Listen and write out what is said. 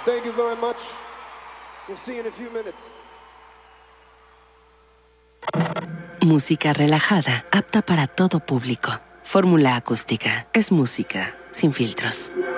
Thank you very much. We'll see you in a few minutes. Música relajada, apta para todo público. Fórmula Acústica es música sin filtros.